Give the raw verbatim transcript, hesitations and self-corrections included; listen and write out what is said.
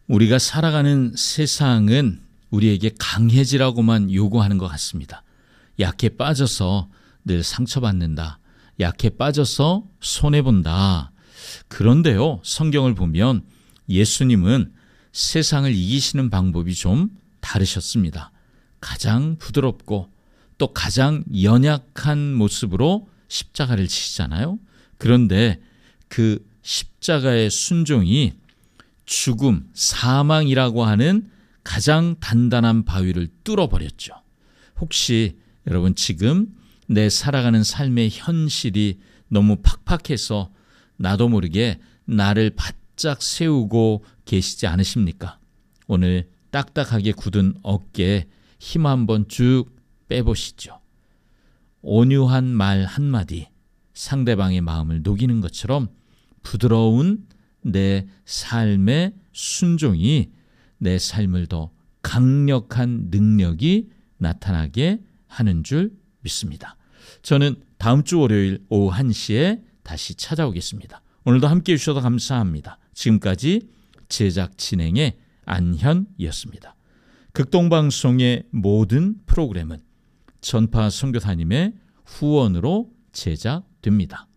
우리가 살아가는 세상은 우리에게 강해지라고만 요구하는 것 같습니다. 약해 빠져서 늘 상처받는다. 약해 빠져서 손해본다. 그런데요, 성경을 보면 예수님은 세상을 이기시는 방법이 좀 다르셨습니다. 가장 부드럽고 또 가장 연약한 모습으로 십자가를 지시잖아요. 그런데 그 십자가의 순종이 죽음, 사망이라고 하는 가장 단단한 바위를 뚫어버렸죠. 혹시 여러분 지금 내 살아가는 삶의 현실이 너무 팍팍해서 나도 모르게 나를 바짝 세우고 계시지 않으십니까? 오늘 딱딱하게 굳은 어깨에 힘 한번 쭉 빼보시죠. 온유한 말 한마디, 상대방의 마음을 녹이는 것처럼 부드러운 내 삶의 순종이 내 삶을 더 강력한 능력이 나타나게 하는 줄 믿습니다. 저는 다음 주 월요일 오후 한 시에 다시 찾아오겠습니다. 오늘도 함께해 주셔서 감사합니다. 지금까지 제작 진행의 안현이었습니다. 극동방송의 모든 프로그램은 전파 선교사님의 후원으로 제작됩니다.